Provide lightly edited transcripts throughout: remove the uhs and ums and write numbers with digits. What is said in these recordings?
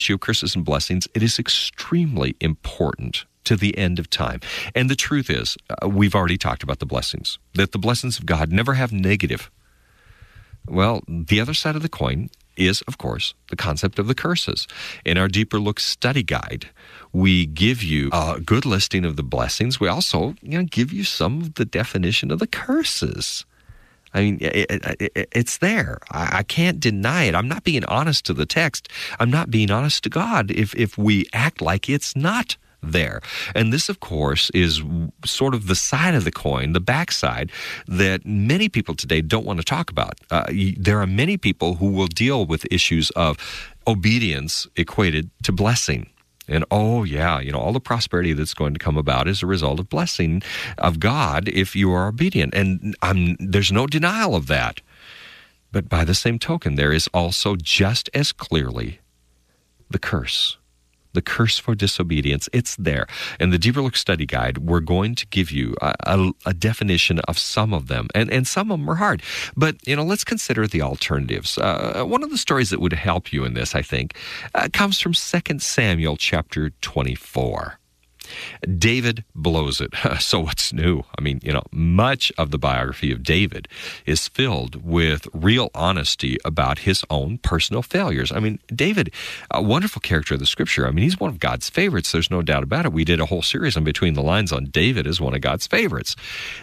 issue of curses and blessings, it is extremely important to the end of time. And the truth is, we've already talked about the blessings, that the blessings of God never have negative. Well, the other side of the coin is, of course, the concept of the curses. In our Deeper Look study guide, we give you a good listing of the blessings. We also give you some of the definition of the curses. I mean, it's there. I can't deny it. I'm not being honest to the text. I'm not being honest to God if we act like it's not there. And this, of course, is sort of the side of the coin, the backside, that many people today don't want to talk about. There are many people who will deal with issues of obedience equated to blessing. And all the prosperity that's going to come about is a result of blessing of God if you are obedient. And there's no denial of that. But by the same token, there is also just as clearly the curse for disobedience. It's there. In the Deeper Look study guide, we're going to give you a definition of some of them, and some of them are hard. But, let's consider the alternatives. One of the stories that would help you in this, I think, comes from 2 Samuel chapter 24. David blows it. So what's new? I mean, much of the biography of David is filled with real honesty about his own personal failures. I mean, David, a wonderful character of the Scripture. I mean, he's one of God's favorites. There's no doubt about it. We did a whole series on Between the Lines on David as one of God's favorites.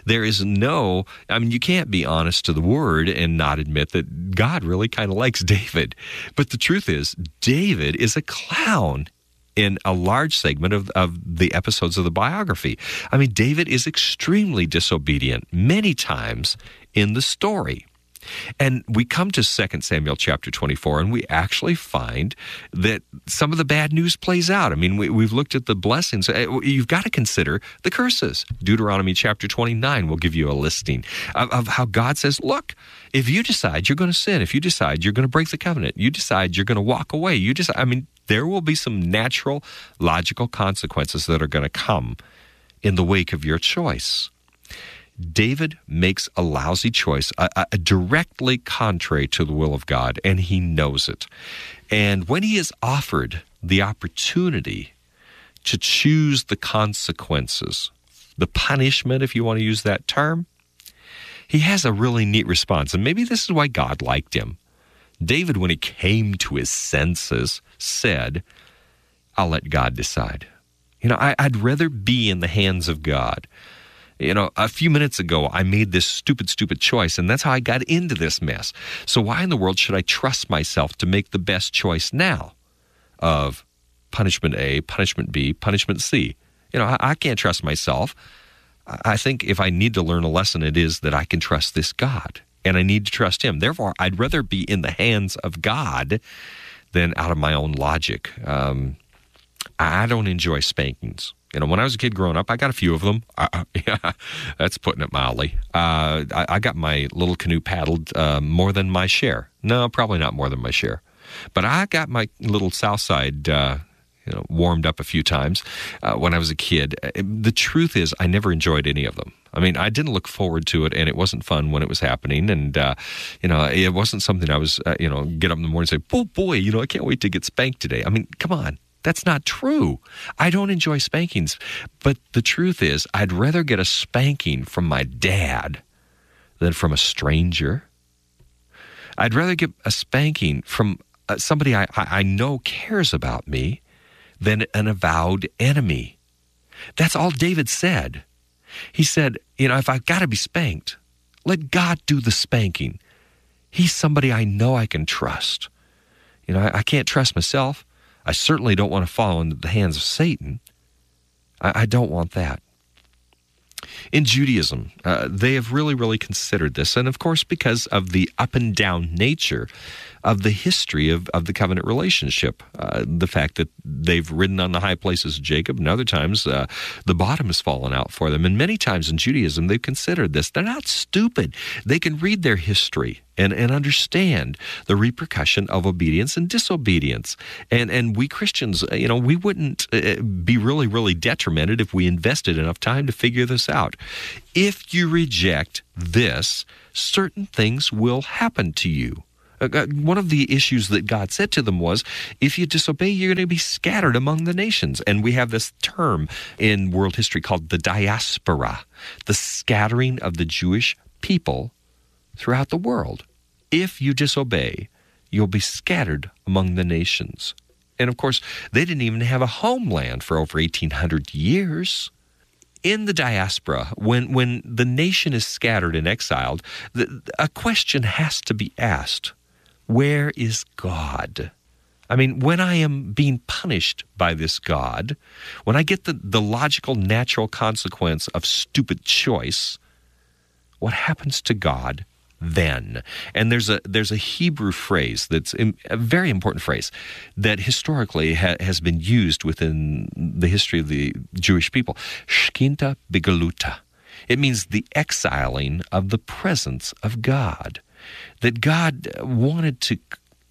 You can't be honest to the Word and not admit that God really kind of likes David. But the truth is, David is a clown in a large segment of the episodes of the biography. I mean, David is extremely disobedient many times in the story. And we come to 2 Samuel chapter 24, and we actually find that some of the bad news plays out. I mean, we've looked at the blessings. You've got to consider the curses. Deuteronomy chapter 29 will give you a listing of how God says, look, if you decide you're going to sin, if you decide you're going to break the covenant, you decide you're going to walk away, there will be some natural, logical consequences that are going to come in the wake of your choice. David makes a lousy choice, directly contrary to the will of God, and he knows it. And when he is offered the opportunity to choose the consequences, the punishment, if you want to use that term, he has a really neat response. And maybe this is why God liked him. David, when he came to his senses, said, I'll let God decide. I'd rather be in the hands of God. A few minutes ago, I made this stupid choice, and that's how I got into this mess. So why in the world should I trust myself to make the best choice now of punishment A, punishment B, punishment C? I can't trust myself. I think if I need to learn a lesson, it is that I can trust this God, and I need to trust Him. Therefore, I'd rather be in the hands of God than out of my own logic. I don't enjoy spankings. When I was a kid growing up, I got a few of them. That's putting it mildly. I got my little canoe paddled more than my share. No, probably not more than my share. But I got my little south side warmed up a few times when I was a kid. The truth is, I never enjoyed any of them. I mean, I didn't look forward to it, and it wasn't fun when it was happening. And, it wasn't something I was, get up in the morning and say, oh, boy, I can't wait to get spanked today. I mean, come on. That's not true. I don't enjoy spankings. But the truth is, I'd rather get a spanking from my dad than from a stranger. I'd rather get a spanking from somebody I know cares about me than an avowed enemy. That's all David said. He said, if I've got to be spanked, let God do the spanking. He's somebody I know I can trust. I can't trust myself. I certainly don't want to fall into the hands of Satan. I don't want that. In Judaism, they have really, really considered this. And of course, because of the up and down nature of the history of the covenant relationship, the fact that they've ridden on the high places of Jacob, and other times the bottom has fallen out for them. And many times in Judaism, they've considered this. They're not stupid. They can read their history and understand the repercussion of obedience and disobedience. And we Christians, we wouldn't be really, really detrimented if we invested enough time to figure this out. If you reject this, certain things will happen to you. One of the issues that God said to them was, if you disobey, you're going to be scattered among the nations. And we have this term in world history called the diaspora, the scattering of the Jewish people throughout the world. If you disobey, you'll be scattered among the nations. And of course, they didn't even have a homeland for over 1,800 years. In the diaspora, when the nation is scattered and exiled, a question has to be asked. Where is God? I mean, when I am being punished by this God, when I get the logical, natural consequence of stupid choice, what happens to God then? And there's a Hebrew phrase that's a very important phrase that historically has been used within the history of the Jewish people. Shkinta begaluta. It means the exiling of the presence of God. That God wanted to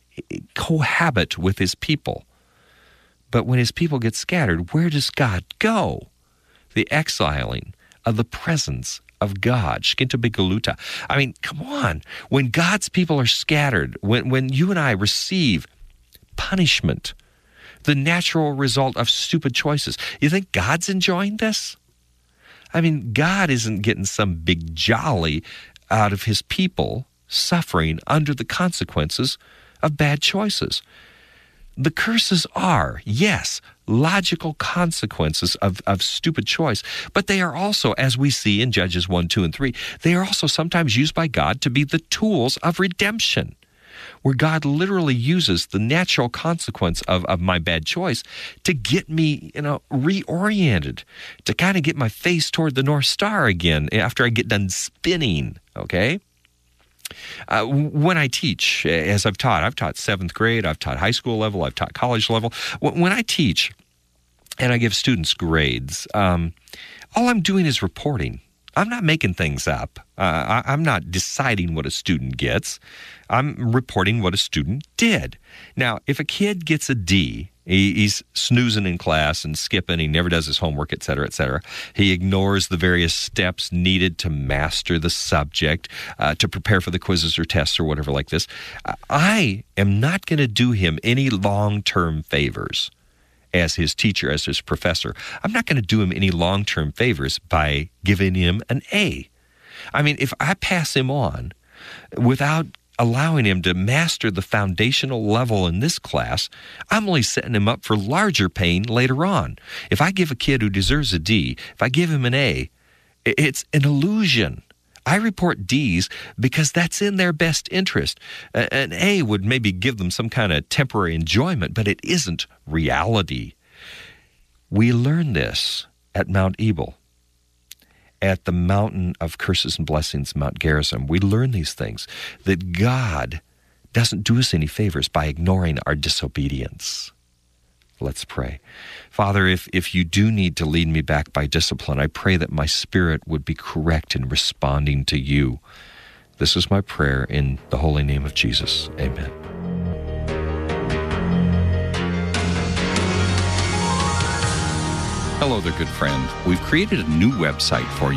cohabit with his people. But when his people get scattered, where does God go? The exiling of the presence of God. Shkinta begaluta. I mean, come on. When God's people are scattered, when you and I receive punishment, the natural result of stupid choices, you think God's enjoying this? I mean, God isn't getting some big jolly out of his people suffering under the consequences of bad choices. The curses are, yes, logical consequences of stupid choice, but they are also, as we see in Judges 1, 2, and 3, they are also sometimes used by God to be the tools of redemption, where God literally uses the natural consequence of my bad choice to get me, reoriented, to kind of get my face toward the North Star again after I get done spinning, okay? When I teach, as I've taught 7th grade, I've taught high school level, I've taught college level. When I teach and I give students grades, all I'm doing is reporting. I'm not making things up. I'm not deciding what a student gets. I'm reporting what a student did. Now, if a kid gets a D, he's snoozing in class and skipping, he never does his homework, et cetera, he ignores the various steps needed to master the subject, to prepare for the quizzes or tests or whatever like this, I am not going to do him any long-term favors as his teacher, as his professor. I'm not going to do him any long-term favors by giving him an A. I mean, if I pass him on without allowing him to master the foundational level in this class, I'm only setting him up for larger pain later on. If I give a kid who deserves a D, if I give him an A, it's an illusion. I report Ds because that's in their best interest. An A would maybe give them some kind of temporary enjoyment, but it isn't reality. We learn this at Mount Ebal, at the mountain of curses and blessings, Mount Gerizim. We learn these things, that God doesn't do us any favors by ignoring our disobedience. Let's pray. Father, if you do need to lead me back by discipline, I pray that my spirit would be correct in responding to you. This is my prayer in the holy name of Jesus. Amen. Hello there, good friend. We've created a new website for you.